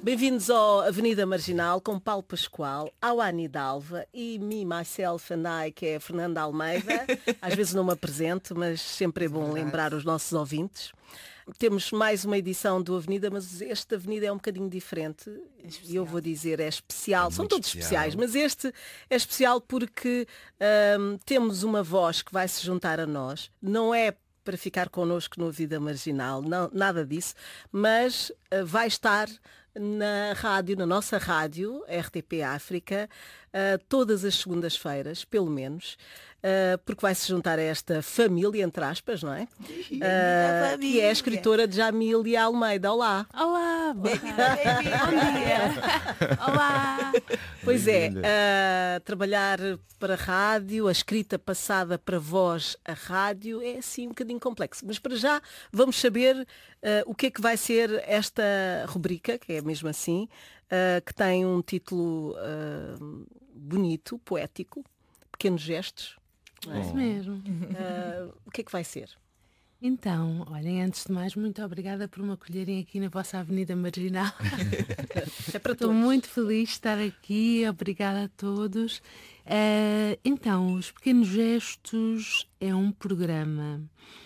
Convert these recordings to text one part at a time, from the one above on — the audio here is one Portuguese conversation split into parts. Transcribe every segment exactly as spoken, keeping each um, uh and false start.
Bem-vindos ao Avenida Marginal com Paulo Pascoal, Awani Dalva e me, myself and I, que é a Fernanda Almeida. Às vezes não me apresento, mas sempre é bom lembrar os nossos ouvintes. Temos mais uma edição do Avenida, mas esta Avenida é um bocadinho diferente. E eu vou dizer, é especial. É São muito todos especial. especiais, mas este é especial porque hum, temos uma voz que vai se juntar a nós. Não é para ficar connosco no Vida Marginal, não, nada disso, mas uh, vai estar na rádio, na nossa rádio, R T P África, uh, todas as segundas-feiras, pelo menos, uh, porque vai se juntar a esta família, entre aspas, não é? Uh, que é a escritora Jamília Almeida. Olá! Olá, bom dia! Olá! Pois é, uh, trabalhar para a rádio, a escrita passada para voz a rádio é assim um bocadinho complexo. Mas para já vamos saber uh, o que é que vai ser esta rubrica, que é mesmo assim, uh, que tem um título uh, bonito, poético, Pequenos Gestos. Não é? Isso mesmo. Uh, o que é que vai ser? Então, olhem, antes de mais, muito obrigada por me acolherem aqui na vossa Avenida Marginal. É para Estou todos. muito feliz de estar aqui, obrigada a todos. Uh, então, Os Pequenos Gestos é um programa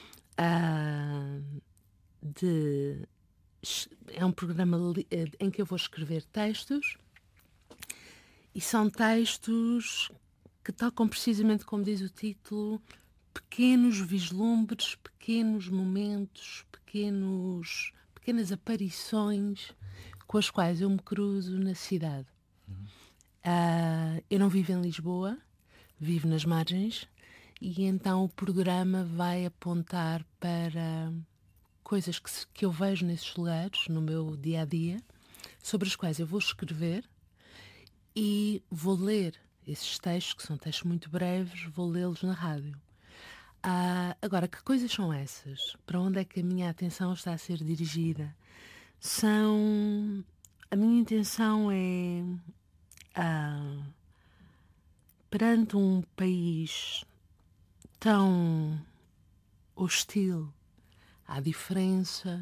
uh, de... É um programa li- em que eu vou escrever textos e são textos que tocam precisamente como diz o título, pequenos vislumbres, pequenos momentos, pequenos, pequenas aparições com as quais eu me cruzo na cidade. Uhum. Uh, eu não vivo em Lisboa, vivo nas margens, e então o programa vai apontar para coisas que, se, que eu vejo nesses lugares, no meu dia-a-dia, sobre as quais eu vou escrever e vou ler esses textos, que são textos muito breves, vou lê-los na rádio. Ah, agora, que coisas são essas? Para onde é que a minha atenção está a ser dirigida? São... A minha intenção é... Ah, perante um país tão hostil à diferença,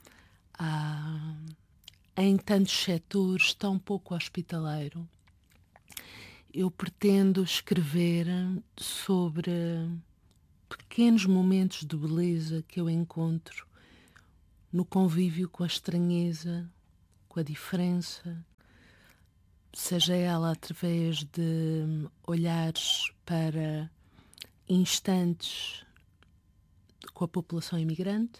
à, em tantos setores, tão pouco hospitaleiro, eu pretendo escrever sobre pequenos momentos de beleza que eu encontro no convívio com a estranheza, com a diferença, seja ela através de olhares para instantes com a população imigrante,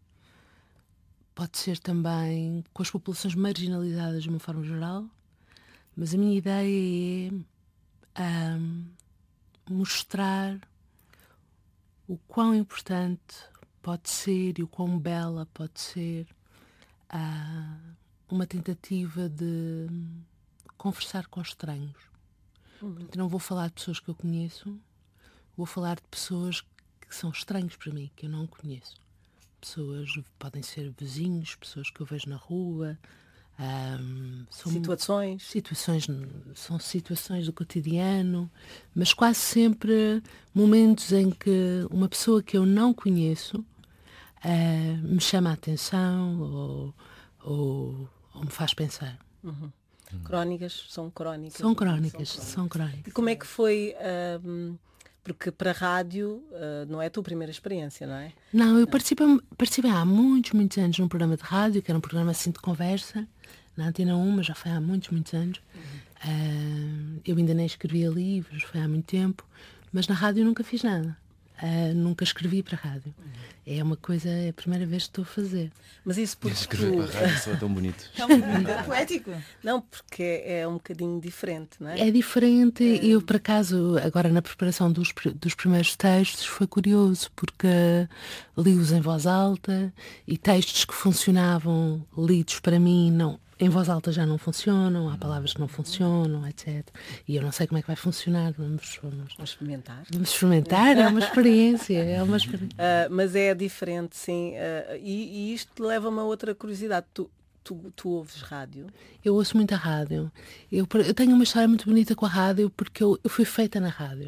pode ser também com as populações marginalizadas de uma forma geral, mas a minha ideia é um, mostrar o quão importante pode ser e o quão bela pode ser uh, uma tentativa de conversar com estranhos. Uhum. Não vou falar de pessoas que eu conheço, vou falar de pessoas que são estranhos para mim, que eu não conheço. Pessoas, podem ser vizinhos, pessoas que eu vejo na rua. Um, são situações. situações. São situações do cotidiano, mas quase sempre momentos em que uma pessoa que eu não conheço uh, me chama a atenção ou, ou, ou me faz pensar. Uhum. Crónicas, são crónicas. São crónicas, são crónicas. São crónicas. E como é que foi... Um, porque para a rádio uh, não é a tua primeira experiência, não é? Não, eu não. Participei, participei há muitos, muitos anos num programa de rádio, que era um programa assim de conversa, na Antena um, mas já foi há muitos, muitos anos. Uhum. Uh, eu ainda nem escrevia livros, foi há muito tempo, mas na rádio nunca fiz nada. Uh, nunca escrevi para a rádio. Uhum. É uma coisa, é a primeira vez que estou a fazer. Mas isso porque escrever tu... para a rádio soa tão bonito. Tão bonito, é poético. Não, porque é um bocadinho diferente, não é? É diferente. É... Eu, por acaso, agora na preparação dos, dos primeiros textos, foi curioso, porque li-os em voz alta e textos que funcionavam lidos para mim, não... Em voz alta já não funcionam, há palavras que não funcionam, etcétera. E eu não sei como é que vai funcionar. Vamos, vamos, vamos experimentar. Vamos experimentar, é uma experiência. É uma experiência. Uh, mas é diferente, sim. Uh, e, e isto leva-me a outra curiosidade. Tu, tu, tu ouves rádio? Eu ouço muita rádio. Eu, eu tenho uma história muito bonita com a rádio, porque eu, eu fui feita na rádio.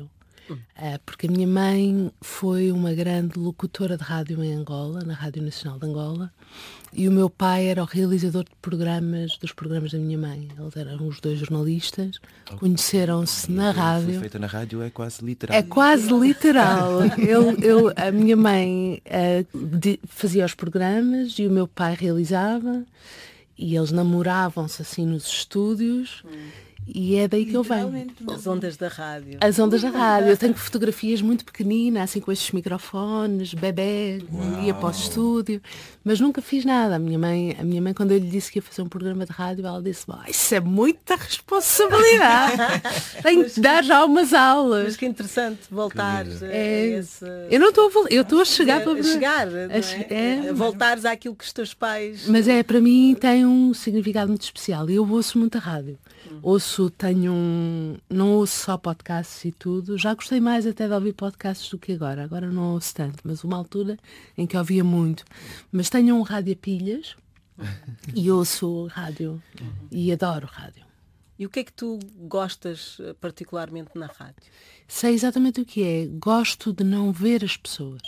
Uh, porque a minha mãe foi uma grande locutora de rádio em Angola, na Rádio Nacional de Angola, e o meu pai era o realizador de programas, dos programas da minha mãe. Eles eram os dois jornalistas, conheceram-se na rádio. Foi feita na rádio, é quase literal. É quase literal. eu, eu, a minha mãe uh, de, fazia os programas e o meu pai realizava, e eles namoravam-se assim nos estúdios. Hum. E é daí que eu venho. As ondas da rádio. As ondas da rádio. Eu tenho fotografias muito pequeninas, assim com estes microfones, bebê, Uau. Ia para o estúdio, mas nunca fiz nada. A minha mãe, a minha mãe quando eu lhe disse que ia fazer um programa de rádio, ela disse, isso é muita responsabilidade. Tenho que dar já umas aulas. Mas que interessante voltar a é, esse... Eu não estou a, eu estou a chegar a, para... A chegar, a, é? a voltares àquilo que os teus pais... Mas é, para mim tem um significado muito especial. Eu ouço muita rádio. Hum. Ouço, tenho um... Não ouço só podcasts e tudo. Já gostei mais até de ouvir podcasts do que agora. Agora não ouço tanto, mas uma altura em que ouvia muito. Mas tenho um rádio a pilhas e ouço rádio e adoro rádio. E o que é que tu gostas particularmente na rádio? Sei exatamente o que é. Gosto de não ver as pessoas.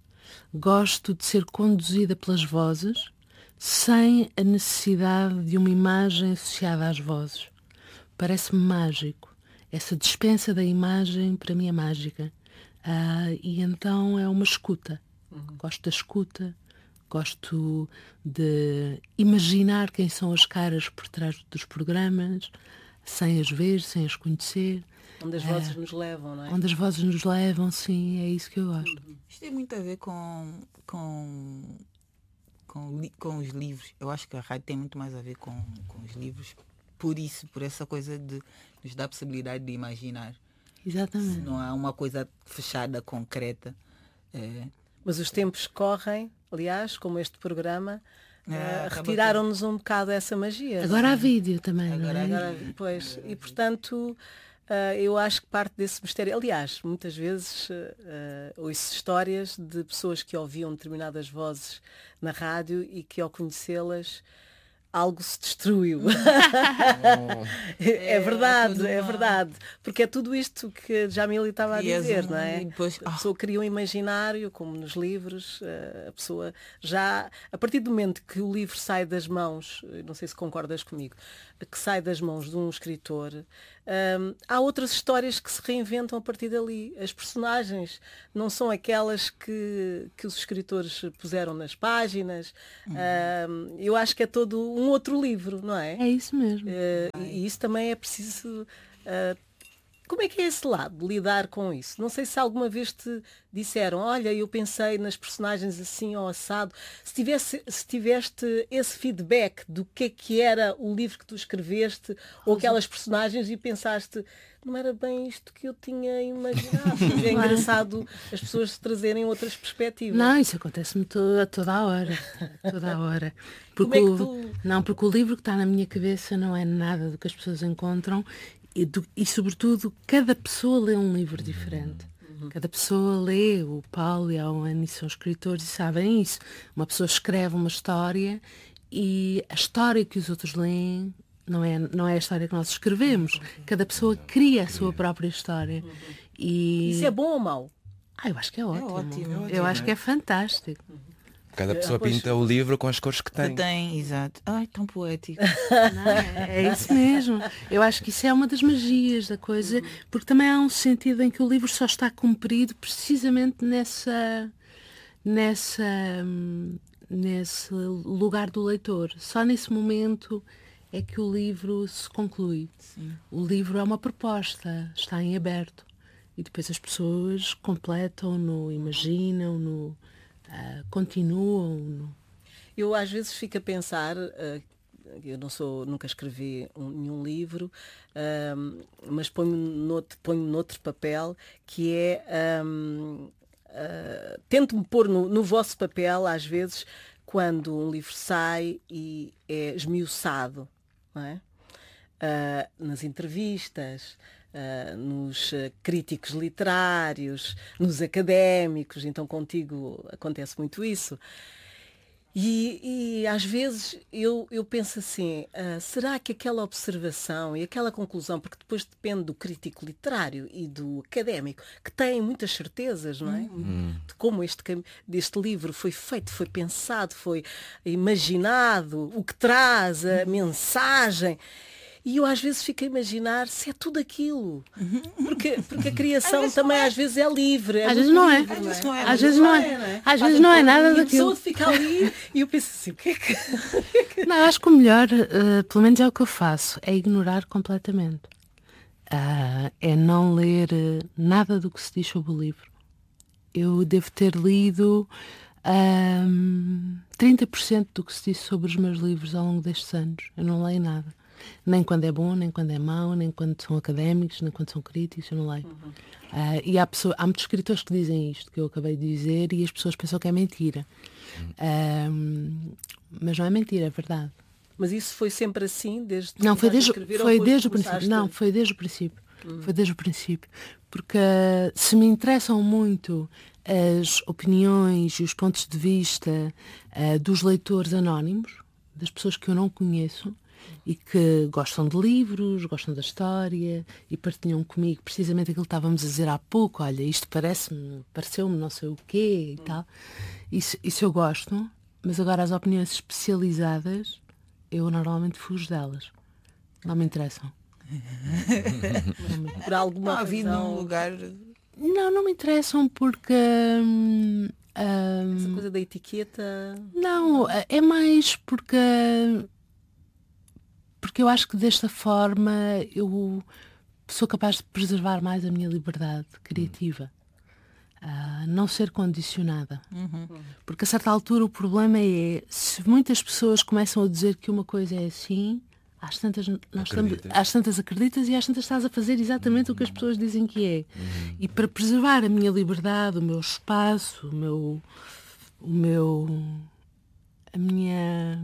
Gosto de ser conduzida pelas vozes sem a necessidade de uma imagem associada às vozes. Parece-me mágico. Essa dispensa da imagem para mim é mágica. Ah, e então é uma escuta. Uhum. Gosto da escuta. Gosto de imaginar quem são as caras por trás dos programas, sem as ver, sem as conhecer. Onde as vozes ah, nos levam, não é? Onde as vozes nos levam, sim, é isso que eu gosto. Uhum. Isto tem muito a ver com, com, com, com os livros. Eu acho que a rádio tem muito mais a ver com, com os livros. Por isso, por essa coisa de nos dar a possibilidade de imaginar. Exatamente. Se não há uma coisa fechada, concreta. É... Mas os tempos correm, aliás, como este programa, é, uh, retiraram-nos um bocado essa magia. Agora há vídeo também, agora, não é? Agora, pois, e portanto, uh, eu acho que parte desse mistério... Aliás, muitas vezes uh, uh, ouço histórias de pessoas que ouviam determinadas vozes na rádio e que ao conhecê-las algo se destruiu. é, é verdade, é verdade. Porque é tudo isto que a Jamila estava a dizer, um, não é? Depois, oh. A pessoa cria um imaginário, como nos livros, a pessoa já, a partir do momento que o livro sai das mãos, não sei se concordas comigo, que sai das mãos de um escritor, um, há outras histórias que se reinventam a partir dali. As personagens não são aquelas que, que os escritores puseram nas páginas. Uhum. Um, eu acho que é todo um outro livro, não é? É isso mesmo. Uh, e isso também é preciso... Uh, como é que é esse lado, de lidar com isso? Não sei se alguma vez te disseram, olha, eu pensei nas personagens assim ou assado. Se, tivesse, se tiveste esse feedback do que é que era o livro que tu escreveste, ou aquelas personagens, e pensaste, não era bem isto que eu tinha imaginado. É engraçado as pessoas se trazerem outras perspectivas. Não, isso acontece-me toda, toda a hora. Toda a hora. Como Porque é que tu... o, não, porque o livro que está na minha cabeça não é nada do que as pessoas encontram. E, do, e, sobretudo, cada pessoa lê um livro diferente. Uhum. Cada pessoa lê, o Paulo e a Annie são escritores e sabem isso. Uma pessoa escreve uma história e a história que os outros leem não é, não é a história que nós escrevemos. Cada pessoa cria a sua própria história. Uhum. E... Isso é bom ou mau? Ah, eu acho que é ótimo. É ótimo, é ótimo eu acho que é fantástico. Uhum. Cada pessoa pois, pinta o livro com as cores que tem. Que tem, exato. Ai, tão poético. Não, é, é isso mesmo. Eu acho que isso é uma das magias da coisa, porque também há um sentido em que o livro só está cumprido precisamente nessa, nessa, nesse lugar do leitor. Só nesse momento é que o livro se conclui. Sim. O livro é uma proposta, está em aberto. E depois as pessoas completam-no, imaginam-no, Uh, continuam. No... Eu às vezes fico a pensar, uh, eu não sou, nunca escrevi um, nenhum livro, uh, mas ponho-me noutro, ponho-me noutro papel, que é um, uh, tento-me pôr no, no vosso papel, às vezes, quando um livro sai e é esmiuçado, não é? Uh, nas entrevistas, Uh, nos uh, críticos literários, nos académicos, então contigo acontece muito isso. E, e às vezes eu, eu penso assim, ah, será que aquela observação e aquela conclusão, porque depois depende do crítico literário e do académico, que têm muitas certezas, não é? Hum. De como este, cam- deste livro foi feito, foi pensado, foi imaginado, o que traz, a mensagem. E eu às vezes fico a imaginar se é tudo aquilo. Porque, porque a criação vezes também não é. às vezes é livre. Às muito vezes não é. livre, Às vezes não é. Às vezes não é. não é? Às vezes não é nada E a daquilo. pessoa fica ali e eu penso assim, o que é que... Não, acho que o melhor, eh, pelo menos é o que eu faço, é ignorar completamente. Ah, é não ler eh, nada do que se diz sobre o livro. Eu devo ter lido ahm, trinta por cento do que se disse sobre os meus livros ao longo destes anos. Eu não leio nada. Nem quando é bom, nem quando é mau, nem quando são académicos, nem quando são críticos, eu não leio. Uhum. Ah, e há, pessoa, há muitos escritores que dizem isto, que eu acabei de dizer, e as pessoas pensam que é mentira. Ahm, mas não é mentira, é verdade. Mas isso foi sempre assim, desde que Não, foi começaste desde, a escrever, ou foi depois desde o começaste princípio. a- Não, foi desde o princípio. Foi desde o princípio. Porque uh, se me interessam muito as opiniões e os pontos de vista uh, dos leitores anónimos, das pessoas que eu não conheço e que gostam de livros, gostam da história e partilham comigo precisamente aquilo que estávamos a dizer há pouco, olha, isto parece-me, pareceu-me não sei o quê e tal. Isso, isso eu gosto, mas agora as opiniões especializadas eu normalmente fujo delas. Não me interessam. por alguma Não havia razão, num lugar. Não, não me interessam porque hum, hum, essa coisa da etiqueta. não, é mais porque porque eu acho que desta forma eu sou capaz de preservar mais a minha liberdade criativa. Ah, não ser condicionada. Porque a certa altura o problema é se muitas pessoas começam a dizer que uma coisa é assim, às tantas, nós estamos, Acreditas. às tantas acreditas e às tantas estás a fazer exatamente o que as pessoas dizem que é. E para preservar a minha liberdade, o meu espaço, o meu, o meu a minha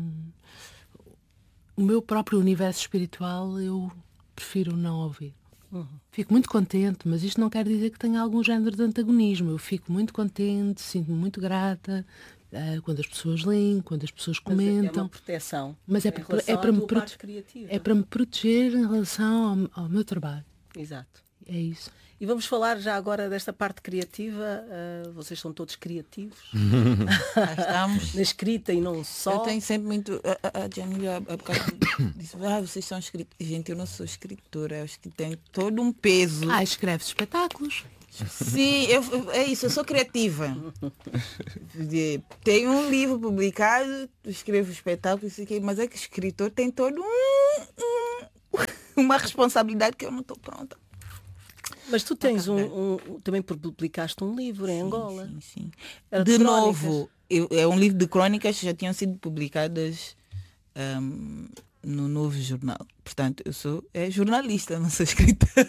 o meu próprio universo espiritual, eu prefiro não ouvir. Fico muito contente, mas isto não quer dizer que tenha algum género de antagonismo. Eu fico muito contente, sinto-me muito grata ah, quando as pessoas leem, quando as pessoas Mas é- é comentam. uma proteção. Mas é, em para- relação é para à me tua prote- parte criativa. é para me proteger em relação ao, ao meu trabalho. Exato. É isso. E vamos falar já agora desta parte criativa. ah, vocês são todos criativos. Cá estamos. Na escrita e não só. Eu tenho sempre muito. A, a, a Jamila há bocado disse, ah, vocês são escritores. Gente, eu não sou escritora, eu acho que tenho todo um peso. Ah, escreve espetáculos. Sim, eu, é isso, eu sou criativa. De- Tenho um livro publicado, escrevo espetáculos, isso aqui, mas é que escritor tem todo um, um- uma responsabilidade que eu não estou pronta. Mas tu tens um, um- também publicaste um livro em Angola. Sim, sim. Era De de novo, eu- é um livro de crônicas que já tinham sido publicadas ahm, no Novo Jornal. Portanto, eu sou é jornalista, não sou escritora.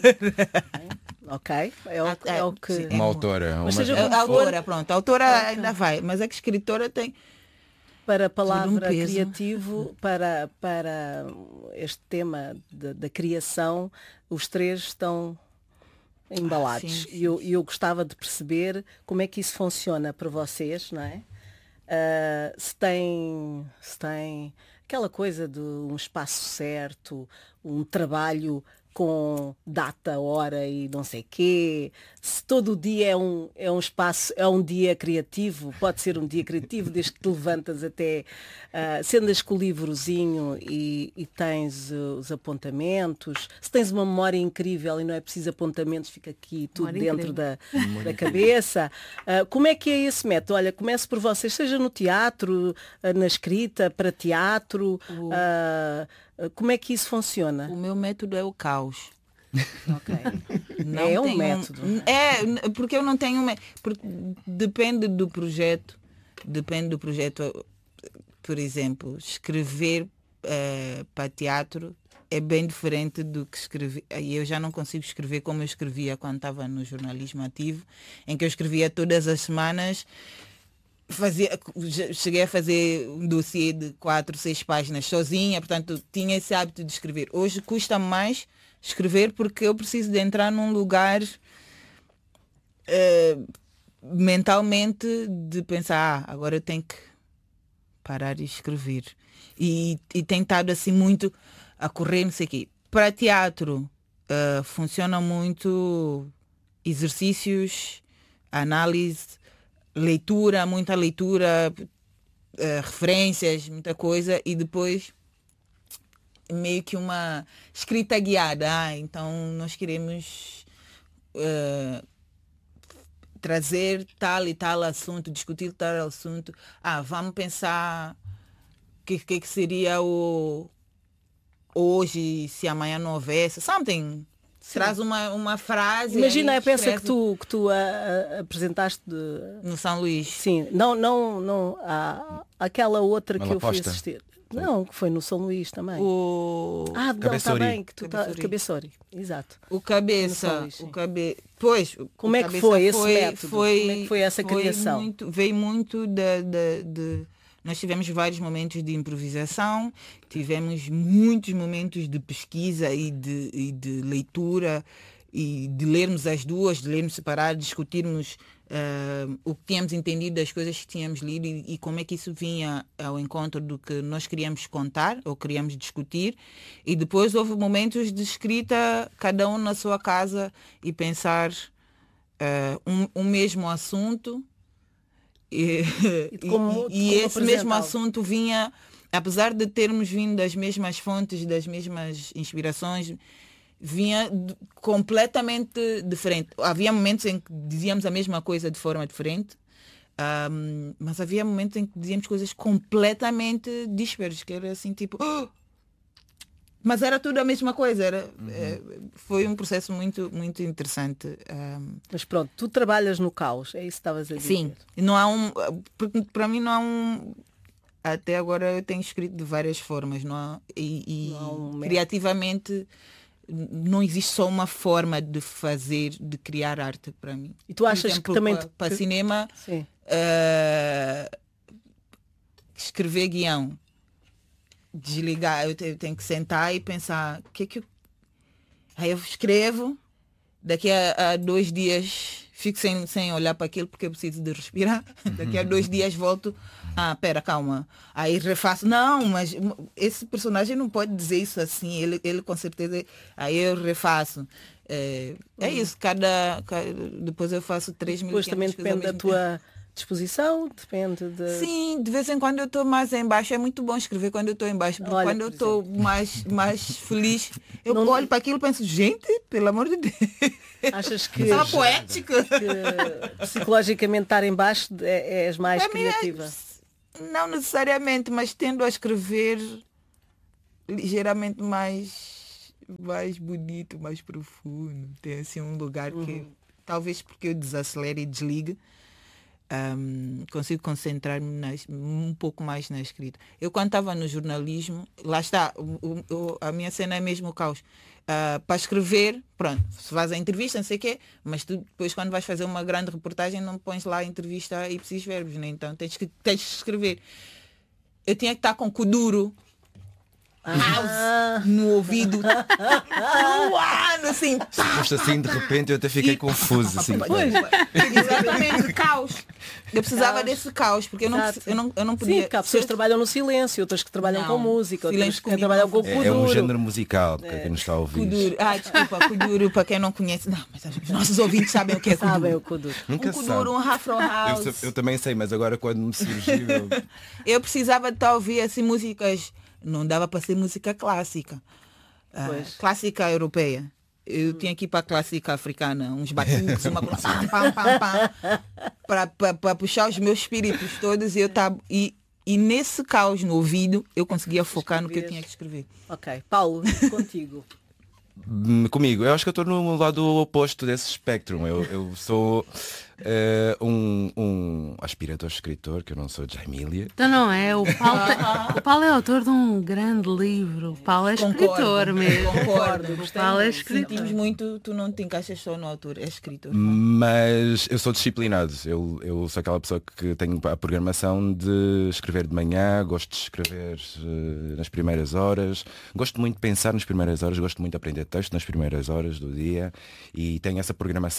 Ok? É o, Ah, é, é o que. sim. Uma autora. Mas uma... seja É, como a for. autora, pronto. A autora ainda vai, mas é que escritora tem. Para a Todo um palavra peso. criativo, para, para este tema de- da criação, os três estão embalados. Ah, sim, E eu, e eu gostava de perceber como é que isso funciona para vocês, não é? Ah, se tem, se tem aquela coisa de um espaço certo, um trabalho com data, hora e não sei quê. Se todo o dia é um, é um espaço, é um dia criativo, pode ser um dia criativo, desde que te levantas até, ah, se andas com o livrozinho e, e tens uh, os apontamentos, se tens uma memória incrível e não é preciso apontamentos, fica aqui tudo Memória dentro incrível. da, da cabeça. Ah, como é que é esse método? Olha, começo por vocês, seja no teatro, ah, na escrita, para teatro, ah, ah, como é que isso funciona? O meu método é o caos. Ok. Não É um tenho método. É, n- porque eu não tenho um mé- porque depende do projeto, depende do projeto. Por exemplo, escrever eh, para teatro é bem diferente do que escrever. Aí eu já não consigo escrever como eu escrevia quando estava no jornalismo ativo, em que eu escrevia todas as semanas. Fazia, já cheguei a fazer um dossiê de quatro, seis páginas sozinha, portanto tinha esse hábito de escrever. Hoje custa mais escrever porque eu preciso de entrar num lugar eh, mentalmente de pensar, ah, agora eu tenho que parar e escrever. E, e tem estado assim muito a correr, não sei o quê. Para teatro, uh, funciona muito exercícios, análise, leitura, muita leitura, uh, referências, muita coisa, e depois meio que uma escrita guiada. Ah, então nós queremos uh, trazer tal e tal assunto, discutir tal assunto. Ah, vamos pensar o que, que, que seria o hoje, se amanhã não houvesse. Something. Sim. Traz uma, uma frase. Imagina a peça que tu, que tu a, a, apresentaste de... no São Luís. Sim, não, não, não. Há aquela outra que eu fui aposta. assistir. Não, que foi no São Luís também. O Ah, não, está bem, que tu tá, Cabeçori, exato. O cabeça, Luís, o cabe... Pois, como o é que foi esse foi, método? Foi, como é que foi essa foi criação? Muito, veio muito de, de, de... Nós tivemos vários momentos de improvisação, tivemos muitos momentos de pesquisa e de, e de leitura, e de lermos as duas, de lermos separado, discutirmos uh, o que tínhamos entendido das coisas que tínhamos lido e, e como é que isso vinha ao encontro do que nós queríamos contar ou queríamos discutir. E depois houve momentos de escrita, cada um na sua casa, e pensar uh, um, um mesmo assunto. E, e, como, e, e esse mesmo assunto vinha, apesar de termos vindo das mesmas fontes, das mesmas inspirações, vinha completamente diferente. Havia momentos em que dizíamos a mesma coisa de forma diferente, um, mas havia momentos em que dizíamos coisas completamente dispersas, que era assim tipo... Oh! Mas era tudo a mesma coisa. Era, uhum. é, foi um processo muito, muito interessante. Um... Mas pronto, tu trabalhas no caos, é isso que estavas a dizer? Sim, não há um... Para mim não há um... Até agora eu tenho escrito de várias formas, não há, e, e não há um criativamente... Não existe só uma forma de fazer, de criar arte para mim. E tu achas exemplo, que também... Para, para que... cinema, Sim. Uh, escrever guião, desligar, eu tenho que sentar e pensar, o que é que eu... Aí eu escrevo, daqui a, a dois dias fico sem, sem olhar para aquilo porque eu preciso de respirar. Daqui a dois dias volto, ah, pera, calma. Aí refaço, não, mas esse personagem não pode dizer isso assim, ele, ele com certeza... Aí eu refaço. É, é isso, cada, cada... Depois eu faço três mil Depois também depende da tua... disposição, depende de... Sim, de vez em quando eu estou mais em baixo. É muito bom escrever quando eu estou em baixo, porque Olha, quando eu estou mais, mais feliz, eu não... olho para aquilo e penso, gente, pelo amor de Deus. Achas que, é uma poética. Que psicologicamente estar em baixo é, és mais para criativa? É, não necessariamente, mas tendo a escrever ligeiramente mais, mais bonito, mais profundo. Tem assim um lugar que, uhum. talvez porque eu desacelere e desligue, Um, consigo concentrar-me um pouco mais na escrita. Eu quando estava no jornalismo, lá está, o, o, a minha cena é mesmo o caos. Uh, para escrever, pronto, se faz a entrevista, não sei o quê, mas tu depois quando vais fazer uma grande reportagem não pões lá a entrevista e precisos verbos, né? Então tens que, tens que escrever. Eu tinha que estar com coduro, ah. no ouvido, um ano assim, mas assim de repente eu até fiquei e... confuso assim. Pois, exatamente, caos. Eu precisava caos. desse caos, porque eu não, eu não, eu não podia. Sim, porque há pessoas que trabalham no silêncio, outras que trabalham não, com música, outras que trabalham com o é, é um género musical, para é. quem nos está a ouvir. Kuduro. Ah, desculpa, kuduro, para quem não conhece. Não, mas os nossos ouvintes sabem o que é kuduro. Sabem o kuduro. Nunca um kuduro, um afro house. Eu, eu também sei, mas agora quando me surgiu... Eu, eu precisava de estar a ouvir assim músicas... Não dava para ser música clássica. Uh, clássica europeia. Eu hum. tinha que ir para a clássica africana, uns batuques, uma coisa pam, pam, pam, pam, para puxar os meus espíritos todos. E, eu tava, e, e nesse caos no ouvido, eu conseguia focar no que eu tinha que escrever. Ok. Paulo, contigo. Comigo, eu acho que eu estou no lado oposto desse espectro. Eu, eu sou uh, um, um aspirador escritor, que eu não sou de Jamília. Então não é, o Paulo, tem, o Paulo é autor de um grande livro. O Paulo é concordo, escritor mesmo. Concordo. O Paulo é escritor. Sentimos muito, tu não te encaixas só no autor, é escritor. Mas eu sou disciplinado. Eu, eu sou aquela pessoa que tenho a programação de escrever de manhã, gosto de escrever uh, nas primeiras horas, gosto muito de pensar nas primeiras horas, gosto muito de aprender texto nas primeiras horas do dia e tenho essa programação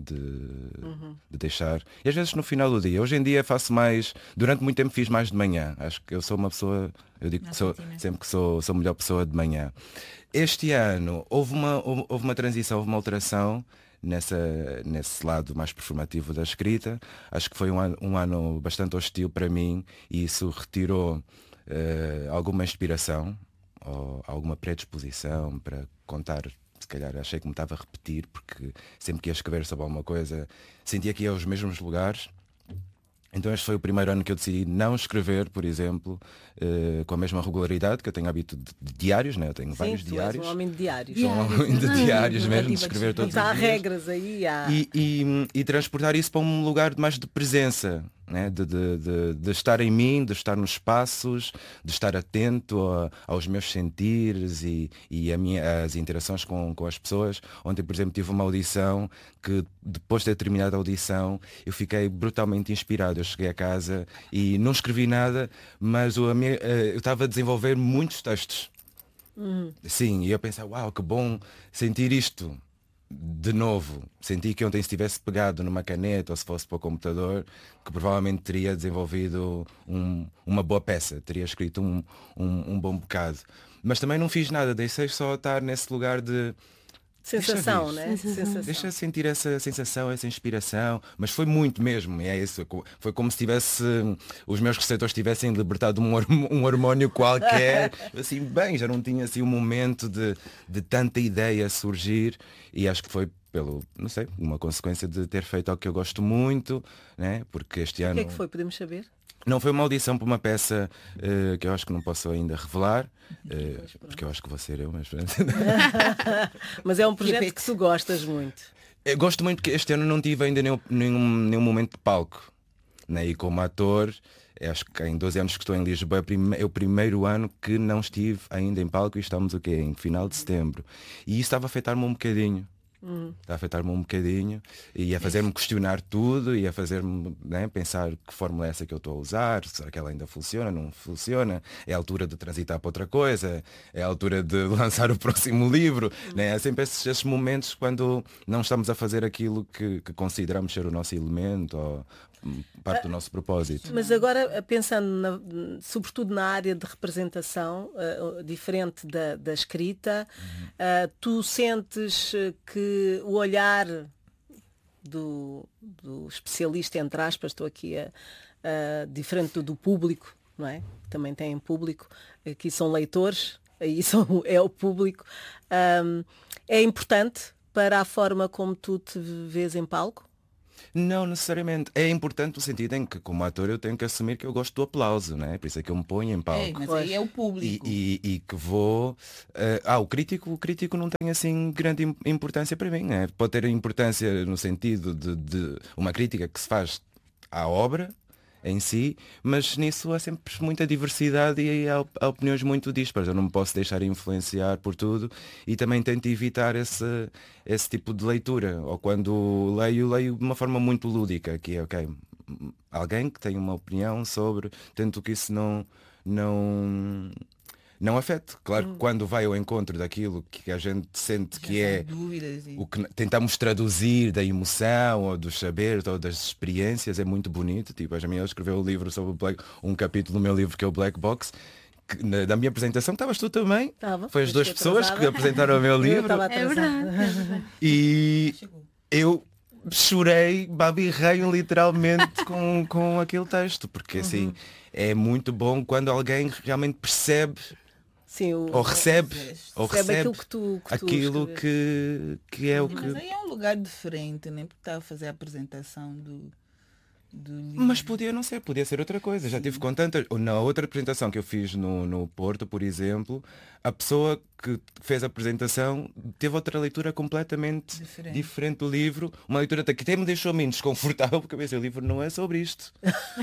de, uhum. de deixar. E às vezes no final do dia. Hoje em dia faço mais, durante muito tempo fiz mais de manhã. Acho que eu sou uma pessoa, eu digo que sou, sempre que sou, sou a melhor pessoa de manhã. Este ano houve uma, houve uma transição, houve uma alteração nessa, nesse lado mais performativo da escrita. Acho que foi um ano, um ano bastante hostil para mim e isso retirou uh, alguma inspiração ou alguma predisposição para contar. Se calhar achei que me estava a repetir, porque sempre que ia escrever sobre alguma coisa sentia que ia aos mesmos lugares. Então este foi o primeiro ano que eu decidi não escrever, por exemplo, uh, com a mesma regularidade, que eu tenho hábito de, de diários, né? Eu tenho Sim, vários tu diários. És um homem de diários. Sou um homem de diários mesmo, de escrever todos os dias. Há dias. regras aí. Há... E, e, e transportar isso para um lugar mais de presença, né? de, de, de, de estar em mim, de estar nos espaços, de estar atento a, aos meus sentires e, e a minha, as interações com, com as pessoas. Ontem, por exemplo, tive uma audição que depois de ter terminado a audição eu fiquei brutalmente inspirado. Eu cheguei a casa e não escrevi nada, mas o, eu estava a desenvolver muitos textos. Uhum. Sim, e eu pensei, uau, que bom sentir isto. De novo, senti que ontem se tivesse pegado numa caneta ou se fosse para o computador, que provavelmente teria desenvolvido um, uma boa peça, teria escrito um, um, um bom bocado. Mas também não fiz nada, deixei só estar nesse lugar de sensação, né? Sensação. Deixa sentir essa sensação, essa inspiração, mas foi muito mesmo, e é isso, foi como se tivesse, os meus receptores tivessem libertado um, um hormônio qualquer, assim, bem, já não tinha assim um momento de, de tanta ideia surgir, e acho que foi pelo, não sei, uma consequência de ter feito algo que eu gosto muito, né? Porque este ano... O que é que foi, podemos saber? Não, foi uma audição para uma peça uh, que eu acho que não posso ainda revelar, uh, porque eu acho que vou ser eu, mas... Mas é um projeto que tu gostas muito. Eu gosto muito porque este ano não tive ainda nenhum, nenhum, nenhum momento de palco, né? E como ator, acho que em doze anos que estou em Lisboa, é o, prime é o primeiro ano que não estive ainda em palco e estamos o quê? Em final de setembro. E isso estava a afetar-me um bocadinho. Hum. Está a afetar-me um bocadinho e a fazer-me questionar tudo e a fazer-me, né, pensar que fórmula é essa que eu estou a usar, será que ela ainda funciona, não funciona, é a altura de transitar para outra coisa, é a altura de lançar o próximo livro, hum. né? É sempre esses, esses momentos quando não estamos a fazer aquilo que, que consideramos ser o nosso elemento ou parte do nosso propósito. Mas agora, pensando na, sobretudo na área de representação, uh, diferente da, da escrita, uhum. uh, tu sentes que o olhar do, do especialista, entre aspas, estou aqui a, a diferente do, do público, não é? Também tem público, aqui são leitores, aí são, é o público, um, é importante para a forma como tu te vês em palco? Não necessariamente. É importante no sentido em que, como ator, eu tenho que assumir que eu gosto do aplauso, né? Por isso é que eu me ponho em palco. É, mas aí é o público. E, e, e que vou... Uh, ah, o crítico, o crítico não tem assim grande importância para mim, né? Pode ter importância no sentido de, de uma crítica que se faz à obra em si, mas nisso há sempre muita diversidade e há, há opiniões muito dispares. Eu não me posso deixar influenciar por tudo e também tento evitar esse, esse tipo de leitura. Ou quando leio, leio de uma forma muito lúdica, que é, ok, alguém que tem uma opinião sobre, tento que isso não... não Não afete. Claro que quando vai ao encontro daquilo que a gente sente que é e... o que tentamos traduzir da emoção ou dos saberes ou das experiências, é muito bonito. Tipo, a Jamila escreveu um livro sobre o Black, um capítulo do meu livro que é o Black Box. Que, na, da minha apresentação estavas tu também. Tava, Foi as duas pessoas que apresentaram o meu livro. É verdade. E eu chorei, babirrei literalmente com, com aquele texto. Porque assim, uhum. é muito bom quando alguém realmente percebe. Sim, o, ou recebe, ou recebe aquilo que tu, que tu aquilo que, que é o que... Mas aí é um lugar diferente, nem porque está a fazer a apresentação do, do livro. Mas podia não ser, podia ser outra coisa. Já tive com tantas... Na outra apresentação que eu fiz no, no Porto, por exemplo, a pessoa que fez a apresentação teve outra leitura completamente diferente, diferente do livro. Uma leitura que até me deixou menos desconfortável, porque eu pensei, o livro não é sobre isto.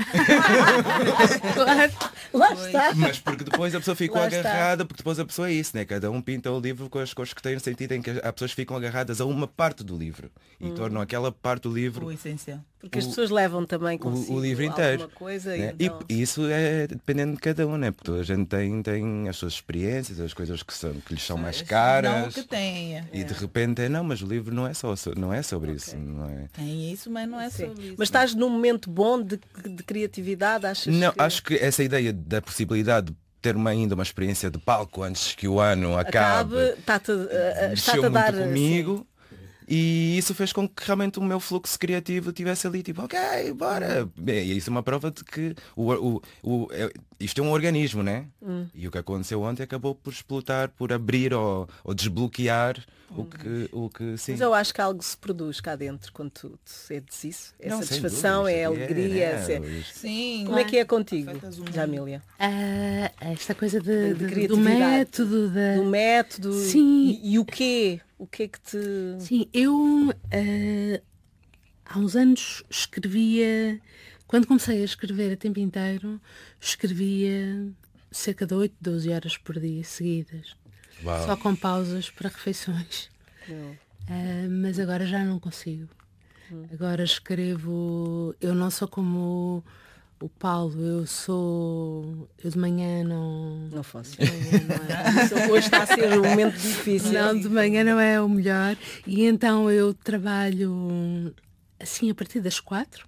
Claro. Lá está. Mas porque depois a pessoa ficou Lá agarrada, está. porque depois a pessoa é isso, né? Cada um pinta o livro com as cores que tem, no sentido em que as pessoas ficam agarradas a uma parte do livro e hum. tornam aquela parte do livro o essencial. Porque as pessoas levam também consigo o, o livro inteiro, coisa, né? Então... E isso é dependendo de cada um, né? Porque toda a gente tem, tem as suas experiências, as coisas que são, que lhes são mais Não caras. que tenha. E de repente é, não, mas o livro não é, só, não é sobre okay. isso. Não é? Tem isso, mas não é Sim. sobre isso. Mas estás num momento bom de, de criatividade? Achas não, que... acho que essa ideia da possibilidade de ter uma, ainda uma experiência de palco antes que o ano acabe, acabe está-te uh, está a dar comigo. Assim. E isso fez com que realmente o meu fluxo criativo tivesse ali, tipo, ok, bora. E isso é uma prova de que o, o, o, isto é um organismo, né? Hum. E o que aconteceu ontem acabou por explotar, por abrir ou, ou desbloquear hum. o, que, o que sim. Mas eu acho que algo se produz cá dentro quando tu, tu sentes isso. É Não, satisfação, é alegria. É, é, sim, como é que é contigo, Jamília? Uh, esta coisa de, de, de do método. De... Do método. Sim. E, e o quê? O que é que te... Sim, eu uh, há uns anos escrevia, quando comecei a escrever a tempo inteiro, escrevia cerca de oito, doze horas por dia seguidas. Uau. Só com pausas para refeições. Uh, mas agora já não consigo. Hum. Agora escrevo, eu não sou como o Paulo, eu sou. Eu de manhã não. Não faço. De manhã não é. Hoje está a ser um momento difícil. Não, de manhã não é o melhor. E então eu trabalho assim a partir das quatro.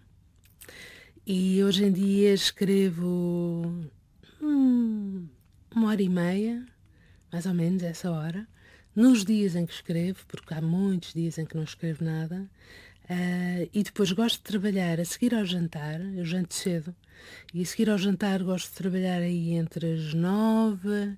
E hoje em dia escrevo hum, uma hora e meia, mais ou menos essa hora, nos dias em que escrevo, porque há muitos dias em que não escrevo nada. Uh, e depois gosto de trabalhar a seguir ao jantar, eu janto cedo, e a seguir ao jantar gosto de trabalhar aí entre as nove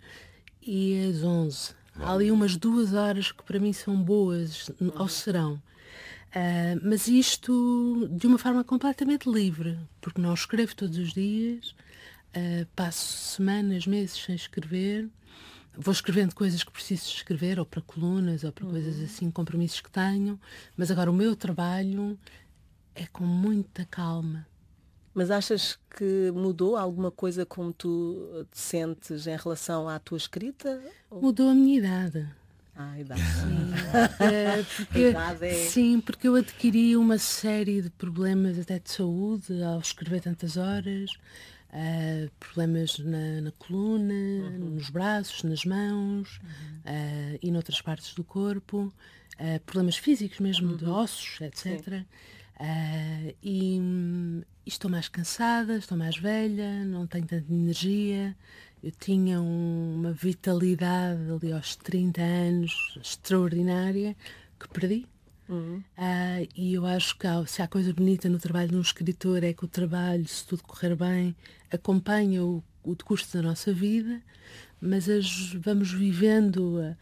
e as onze. Há ali umas duas horas que para mim são boas ao serão. Uh, mas isto de uma forma completamente livre, porque não escrevo todos os dias, uh, passo semanas, meses sem escrever. Vou escrevendo coisas que preciso escrever, ou para colunas, ou para uhum. coisas assim, compromissos que tenho. Mas agora o meu trabalho é com muita calma. Mas achas que mudou alguma coisa como tu te sentes em relação à tua escrita? Mudou a minha idade. Ah, a idade. Sim, é, porque, a idade é... sim, porque eu adquiri uma série de problemas até de saúde ao escrever tantas horas. Uh, problemas na, na coluna, uhum. nos braços, nas mãos uhum. uh, e noutras partes do corpo, uh, problemas físicos mesmo, uhum. de ossos, etcétera. Uh, e, e estou mais cansada, estou mais velha, não tenho tanta energia. Eu tinha um, uma vitalidade ali aos trinta anos extraordinária que perdi. Uhum. Uh, e eu acho que há, se há coisa bonita no trabalho de um escritor é que o trabalho, se tudo correr bem, acompanha o, o decurso da nossa vida, mas as, vamos vivendo a,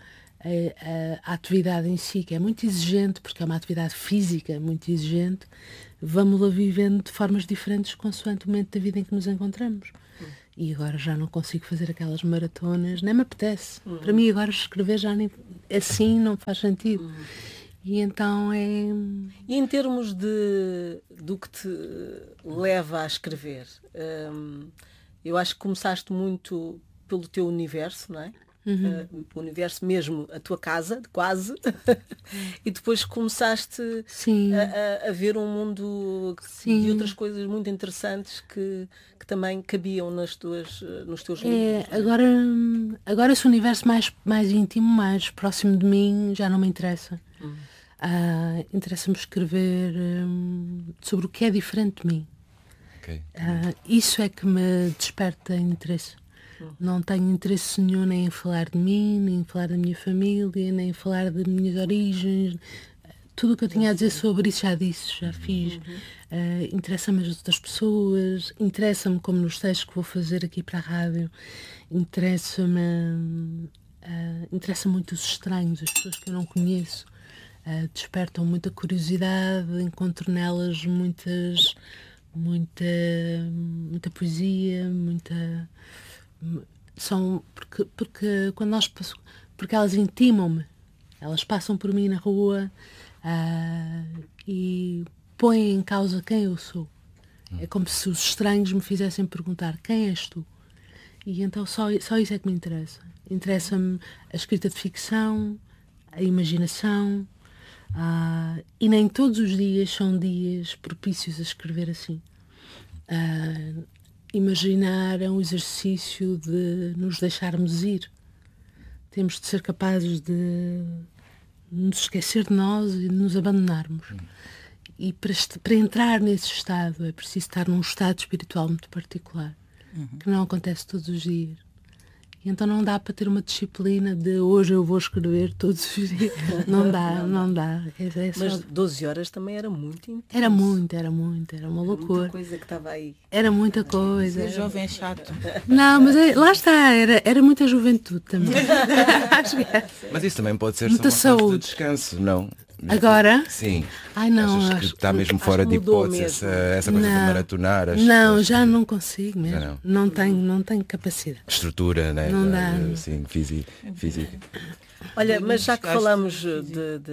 a, a atividade em si, que é muito exigente, porque é uma atividade física muito exigente, vamos-la vivendo de formas diferentes consoante o momento da vida em que nos encontramos. Uhum. E agora já não consigo fazer aquelas maratonas, nem me apetece. Uhum. Para mim agora escrever já nem, assim não faz sentido. Uhum. E então é... E em termos de do que te leva a escrever, hum, eu acho que começaste muito pelo teu universo, não é? Uhum. Uh, o universo mesmo, a tua casa, quase. E depois começaste a, a, a ver um mundo Sim. de outras coisas muito interessantes que, que também cabiam nas tuas, nos teus livros. É, agora, agora esse universo mais, mais íntimo, mais próximo de mim, já não me interessa. Uhum. Uh, interessa-me escrever um, sobre o que é diferente de mim. Okay. Uh, isso é que me desperta interesse. Uhum. Não tenho interesse nenhum nem em falar de mim, nem em falar da minha família, nem em falar de minhas origens. Tudo o que eu tinha a dizer sobre isso já disse, já fiz. Uhum. Uh, interessa-me as outras pessoas, interessa-me, como nos textos que vou fazer aqui para a rádio, interessa-me, uh, interessa muito os estranhos, as pessoas que eu não conheço. Uh, despertam muita curiosidade, encontro nelas muitas, muita, muita poesia, muita... São, porque, porque quando nós porque elas intimam-me, elas passam por mim na rua uh, e põem em causa quem eu sou. Hum. É como se os estranhos me fizessem perguntar quem és tu? E então só, só isso é que me interessa. Interessa-me a escrita de ficção, a imaginação. Uh, e nem todos os dias são dias propícios a escrever assim. Uh, imaginar é um exercício de nos deixarmos ir, temos de ser capazes de nos esquecer de nós e de nos abandonarmos. Hum. E para, para entrar nesse estado é preciso estar num estado espiritual muito particular, uhum. que não acontece todos os dias. E então não dá para ter uma disciplina de hoje eu vou escrever todos os dias. Não dá, não dá. É, é só... Mas doze horas também era muito intenso. Era muito, era muito, era uma loucura. Muita coisa que estava aí. Era muita coisa. Ser era... jovem é chato. Não, mas é, lá está, era, era muita juventude também. Mas isso também pode ser muita só uma fase saúde. de descanso, não? Agora? Sim. Ai, não, Achas que acho, está mesmo fora de hipótese essa, essa coisa não, de maratonar? Acho, não, acho já que... não consigo mesmo. Não. Não, tenho, não tenho capacidade. Estrutura, né? Não dá. Sim, física. física. Olha, mas já que falamos de,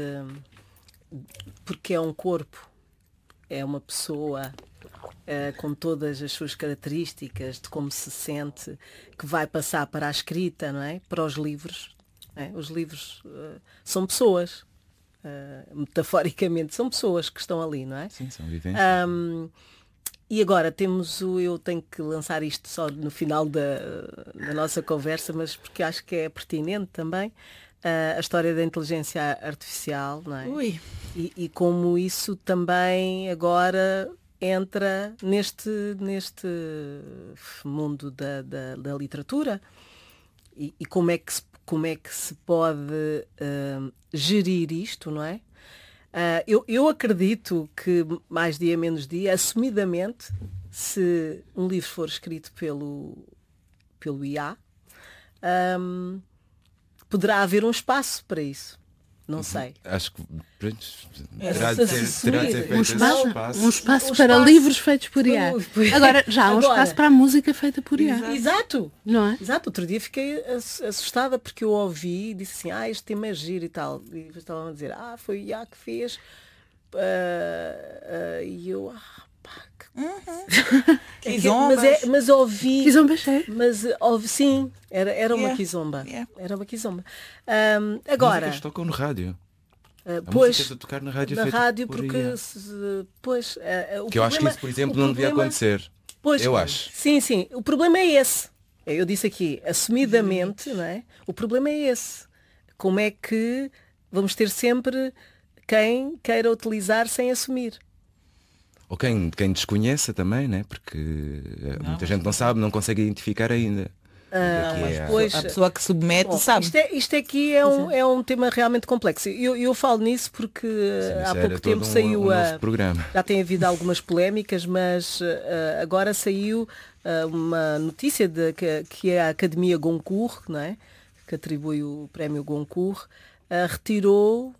de... porque é um corpo, é uma pessoa uh, com todas as suas características, de como se sente, que vai passar para a escrita, não é? Para os livros. Não é? Os livros uh, são pessoas. Uh, metaforicamente são pessoas que estão ali, não é? Sim, são vivências. Um, e agora temos o, eu tenho que lançar isto só no final da, da nossa conversa, mas porque acho que é pertinente também, uh, a história da inteligência artificial, não é? Ui. E, e como isso também agora entra neste, neste mundo da, da, da literatura e, e como é que se como é que se pode uh, gerir isto, não é? Uh, eu, eu acredito que, mais dia menos dia, assumidamente, se um livro for escrito pelo, pelo I A, um, poderá haver um espaço para isso. Não sei. Acho que pronto, É, terá, de ser, terá de ser feito um esse espaço, espaço. um espaço Um para espaço livros feitos por I A. por- Agora, já há um Agora. espaço para a música feita por I A. Exato. Não é? Exato. Outro dia fiquei ass- assustada porque eu ouvi e disse assim, ah, este tema é giro e tal. E eles estavam a dizer, ah, foi o I A que fez. Ah, ah, e eu, ah, pá, que... Que É que- zombas. mas, é, mas ouvi. Fiz um bachê. Mas eh, ouvi, sim, era, era uma Yeah. quizomba. Yeah. Era uma quizomba. Ahm, agora, Músicas tocam no rádio. ah, A pois, música de tocar na rádio é na feita rádio, por porque I A. se- pois, ah, ah, o Que eu acho que problema- isso, por exemplo, o não devia problema- acontecer. Pois, Eu acho. Sim, sim. O problema é esse. Eu disse aqui, assumidamente, não é? O problema é esse. Como é que vamos ter sempre quem queira utilizar sem assumir? Ou quem, quem desconheça também, né? Porque eh, muita gente não sabe, não consegue identificar ainda. Ah, O que é que é a- pois, A pessoa que submete Bom, sabe. Isto, é, isto aqui é um, é um tema realmente complexo. Eu, eu falo nisso porque Sim, há isso era pouco todo tempo um- saiu um a. novo programa. Já tem havido algumas polémicas, mas uh, agora saiu uh, uma notícia de que, que é a Academia Goncourt, não é? Que atribui o prémio Goncourt, uh, retirou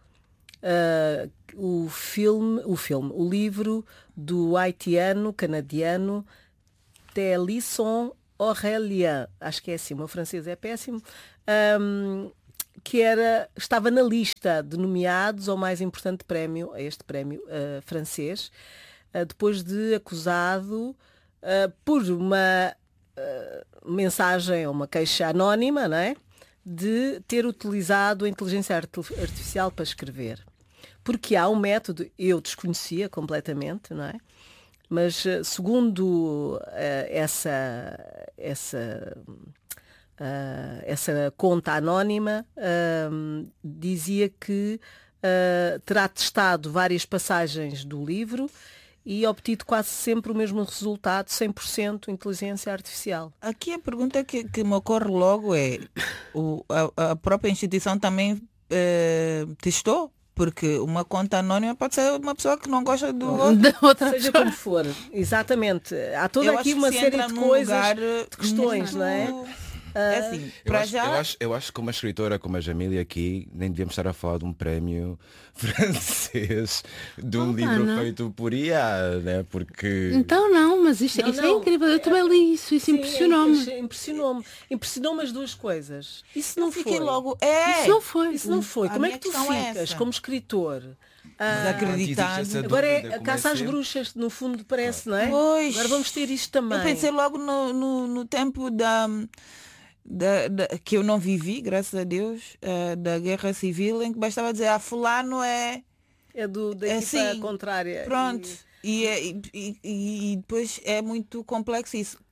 uh, o filme, o filme, o livro do haitiano, canadiano, Télisson Aurélien, acho que é assim, o meu francês é péssimo, um, que era, estava na lista de nomeados ao mais importante prémio, a este prémio uh, francês, uh, depois de acusado uh, por uma uh, mensagem ou uma queixa anónima, não é? De ter utilizado a inteligência artificial para escrever. Porque há um método, eu desconhecia completamente, não é? Mas segundo uh, essa, essa, uh, essa conta anónima, uh, dizia que uh, terá testado várias passagens do livro e obtido quase sempre o mesmo resultado, cem por cento inteligência artificial. Aqui a pergunta que, que me ocorre logo é, o, a, a própria instituição também eh, testou? Porque uma conta anónima pode ser uma pessoa que não gosta do outro. Da outra Seja pessoa. como for, exatamente. Há toda Eu aqui acho que uma se série entra de num coisas, lugar de questões, muito- não é? É assim, Eu para acho, já... eu, acho, eu acho que uma escritora como a Jamília aqui nem devíamos estar a falar de um prémio francês de um Opa, livro não. feito por I A, né? Porque Então não, mas isto, Não, isto não. é incrível. Eu também li isso, isso Sim, impressionou-me. é, Impressionou-me. Impressionou-me as duas coisas. Isso não Eu fiquei foi. logo... É! Isso não foi. Isso não foi. A Como é minha que tu questão é ficas essa. como escritor? Ah, Desacreditado. existe essa agora dúvida, é a como caça é às sempre. bruxas, no fundo parece, não é? Pois. Agora vamos ter isto também. Eu pensei logo no, no, no tempo da, da, da- que eu não vivi, graças a Deus, eh, da guerra civil, em que bastava dizer, ah, fulano é... É do, da É equipa assim, contrária. Pronto. E- E, é- e, e, e depois é muito complexo isso.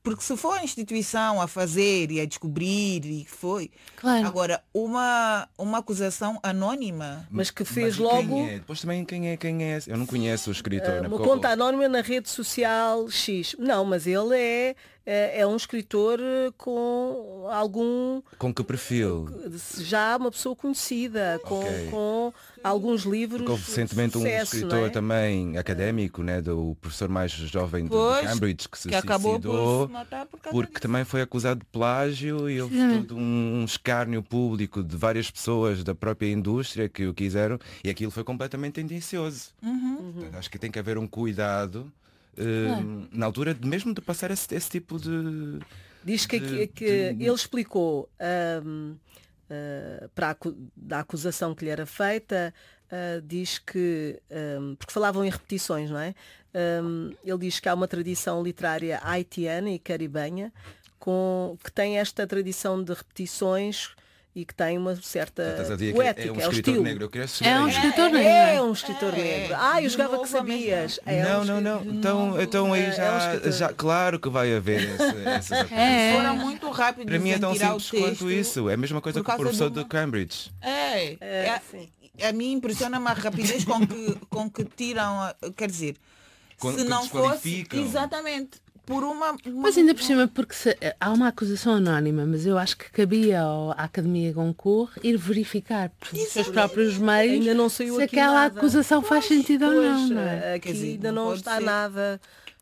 porque se for a instituição a fazer e a descobrir e que foi. Claro. Agora, uma, uma acusação anônima. Mas que fez Mas e logo quem é? Depois também quem é, quem é? Eu não conheço o escritor. né? uma Porque- conta anónima na rede social X. Não, mas ele é, é, é um escritor eh, com algum, Com que perfil? já uma pessoa conhecida, com, Ok. com alguns livros Porque houve recentemente um de sucesso, escritor não é? também académico, né, do professor mais jovem de, de Pois, Cambridge, que se que acabou por suicidou se matar por causa porque disso. também foi acusado de plágio e houve Precisamente. todo um escárnio público de várias pessoas da própria indústria que o quiseram e aquilo foi completamente tendencioso. Portanto, acho que tem que haver um cuidado eh, Claro. na altura de, mesmo de passar esse, esse tipo de... Diz que, de- que de- ele explicou ahm, ah, para a, acu- da acusação que lhe era feita, ah, diz que, ahm, porque falavam em repetições, não é? Ahm, ele diz que há uma tradição literária haitiana e caribenha com, que tem esta tradição de repetições e que tem uma certa Estás a dizer que poética, é um é o escritor estilo. negro. Eu queria chegar É um aí. escritor negro. É um escritor É, negro. Ah, eu de jogava que novo a sabias. mesma- É um Não, não, não. de Então, novo. então aí É, é um já, escritor. já, claro que vai haver esse, essas É. acusações. Foram muito rápidos Para mim é em tão tirar o simples texto. quanto isso. É a mesma coisa por que o causa professor de uma- de Cambridge. É, É, é, sim. a mim impressiona-me a rapidez com que, com que tiram, a- quer dizer, Com- se que não fosse, desqualificam. exatamente, por uma... uma Mas ainda por cima, porque se- há uma acusação anónima, mas eu acho que cabia ao- à Academia Goncourt ir verificar por seus próprios meios Ainda não saiu se aqui aquela nada. acusação faz sentido ou não. Pois, não é? aqui Quer dizer, ainda não não pode está ser. nada.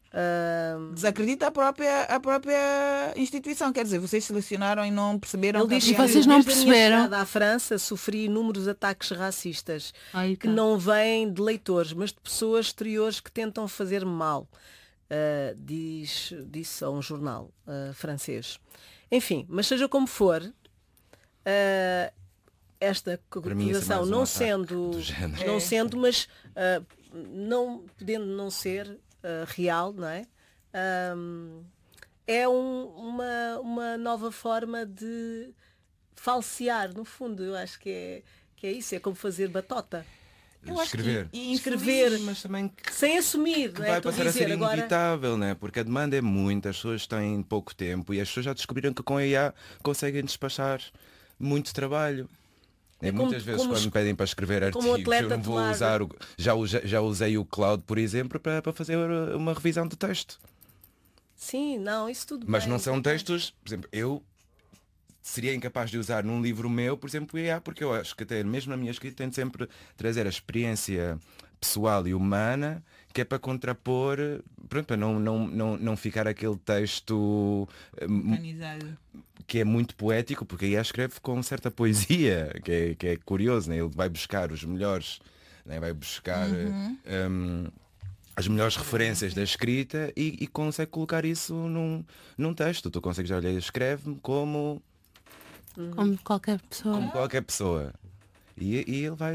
ahm, Desacredita a própria, a própria instituição, quer dizer, vocês selecionaram e não perceberam Ele que diz E que havia- vocês não desde a minha perceberam? chegada à França sofri inúmeros ataques racistas Aí que tá. não vêm de leitores, mas de pessoas exteriores que tentam fazer mal, ah, diz, disse a um jornal ah, francês. Enfim, mas seja como for, ah, esta Para mim isso é acusação mais um não ataque sendo, do género. não É. sendo, mas ah, não podendo não ser ah, real, não é? Ahm, é um- uma, uma nova forma de falsear, no fundo, eu acho que é, que é isso, é como fazer batota. Eu acho que- Escrever. e Escrever. infeliz- Mas também que Sem assumir, não é? vai Estou passar a dizer, ser agora, inevitável, né? Porque a demanda é muita, as pessoas têm pouco tempo e as pessoas já descobriram que com a I A conseguem despachar muito trabalho. É E como- muitas vezes como quando os- me pedem para escrever como o artigos, eu atleta não vou tomar- usar o, já, usa- já usei o Cloud, por exemplo, para, para fazer uma revisão do texto. sim, não, isso tudo Mas bem. não são textos, por exemplo, eu seria incapaz de usar num livro meu, por exemplo, o I A, porque eu acho que até mesmo na minha escrita tento sempre trazer a experiência pessoal e humana, que é para contrapor, pronto, para não, não, não, não ficar aquele texto hum, organizado. que é muito poético, porque a I A escreve com certa poesia, que é, que é curioso, né? Ele vai buscar os melhores, né? Vai buscar hum, as melhores referências da escrita e, e consegue colocar isso num, num texto. Tu consegues, olha, escreve-me como, Como qualquer pessoa. como qualquer pessoa. E, e ele vai